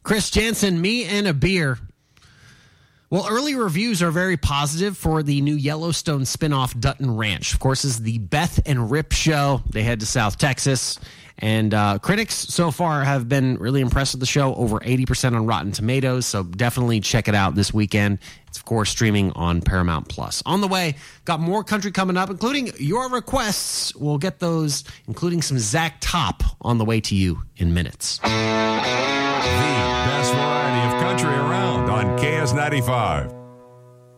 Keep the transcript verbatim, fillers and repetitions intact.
Chris Jansen, Me and a Beer. Well, early reviews are very positive for the new Yellowstone spinoff, Dutton Ranch. Of course, this is the Beth and Rip show. They head to South Texas. And uh, critics so far have been really impressed with the show, over eighty percent on Rotten Tomatoes. So definitely check it out this weekend. It's, of course, streaming on Paramount Plus. On the way, got more country coming up, including your requests. We'll get those, including some Zach Top, on the way to you in minutes. The best variety of country around on K S ninety-five.